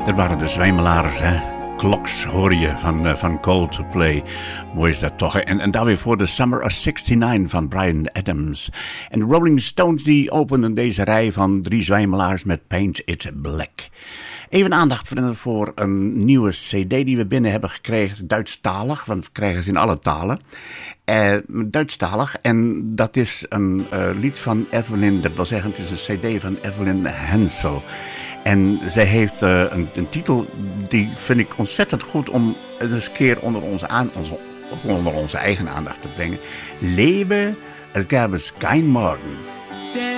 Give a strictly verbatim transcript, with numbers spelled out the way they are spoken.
Dat waren de Zwijmelaars, hè. Clocks hoor je van, uh, van Coldplay. Mooi is dat toch. En, en daar weer voor de Summer of zestignegentig van Bryan Adams. En de Rolling Stones die openden deze rij van drie Zwijmelaars met Paint It Black. Even aandacht voor een nieuwe cd die we binnen hebben gekregen. Duitsstalig, want we krijgen ze in alle talen. Uh, Duitsstalig. En dat is een uh, lied van Evelyn. Dat wil zeggen, het is een cd van Evelyn Hensel. En zij heeft uh, een, een titel die vind ik ontzettend goed om eens een keer onder onze, aan, onze, onder onze eigen aandacht te brengen. Lebe, es gab es kein Morgen.